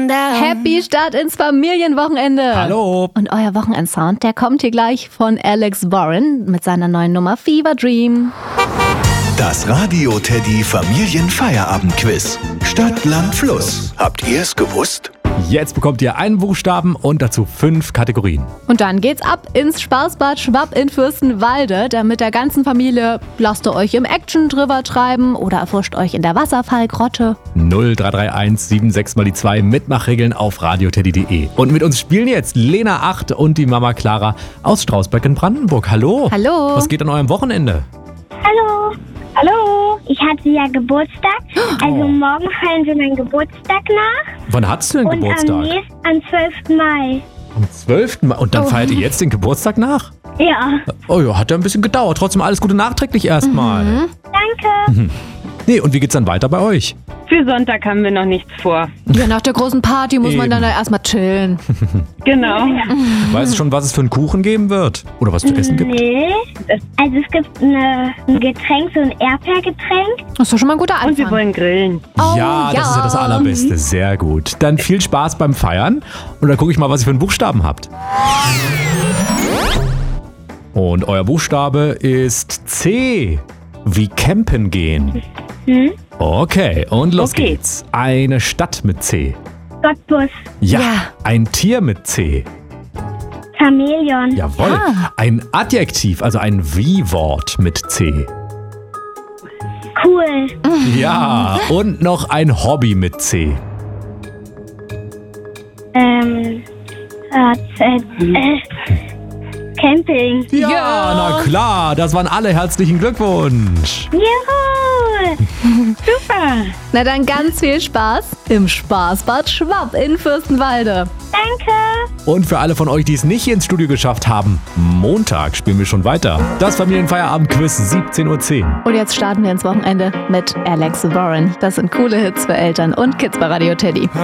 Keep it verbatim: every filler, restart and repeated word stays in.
Happy Start ins Familienwochenende. Hallo. Und euer Wochenendsound, der kommt hier gleich von Alex Warren mit seiner neuen Nummer Fever Dream. Das Radio Teddy Familienfeierabend-Quiz. Stadt, Land, Fluss. Habt ihr es gewusst? Jetzt bekommt ihr einen Buchstaben und dazu fünf Kategorien. Und dann geht's ab ins Spaßbad Schwapp in Fürstenwalde. Da mit der ganzen Familie lasst ihr euch im Action drüber treiben oder erfuscht euch in der Wasserfallgrotte. null drei drei eins sieben sechs mal die zwei Mitmachregeln auf radioteddy punkt de. Und mit uns spielen jetzt Lena acht und die Mama Clara aus Strausberg in Brandenburg. Hallo. Hallo. Was geht an eurem Wochenende? Hallo. Hallo. Ich hatte ja Geburtstag. Also morgen feiern wir meinen Geburtstag nach. Wann hattest du denn Und Geburtstag? am nächsten, am zwölften Mai. Am zwölften Mai. Und dann Oh. feiert ihr jetzt den Geburtstag nach? Ja. Oh ja, hat ja ein bisschen gedauert. Trotzdem alles Gute nachträglich erstmal. Mhm. Danke. Nee, und wie geht's dann weiter bei euch? Für Sonntag haben wir noch nichts vor. Ja, nach der großen Party muss man Eben. dann da erstmal chillen. Genau. Weißt du schon, was es für einen Kuchen geben wird? Oder was zu essen gibt? Nee. Also es gibt eine, ein Getränk, so ein Erdbeergetränk. Das ist doch schon mal ein guter Und wir Anfang. wollen grillen. Oh, Ja, das ist ja das Allerbeste. Sehr gut. Dann viel Spaß beim Feiern. Und dann gucke ich mal, was ihr für einen Buchstaben habt. Und euer Buchstabe ist C. Wie campen gehen. Hm? Okay, und los Okay. geht's. Eine Stadt mit C. Cottbus. Ja, Ja. ein Tier mit C. Chamäleon. Jawohl. Ja. Ein Adjektiv, also ein Wie-Wort mit C. Cool. Ja, und noch ein Hobby mit C. Ähm. Äh, äh, Camping. Ja, Ja. na klar, das waren alle. Herzlichen Glückwunsch. Juhu. Super. Na dann ganz viel Spaß im Spaßbad Schwapp in Fürstenwalde. Danke. Und für alle von euch, die es nicht ins Studio geschafft haben, Montag spielen wir schon weiter. Das Familienfeierabend-Quiz, siebzehn Uhr zehn. Und jetzt starten wir ins Wochenende mit Alex Warren. Das sind coole Hits für Eltern und Kids bei Radio Teddy.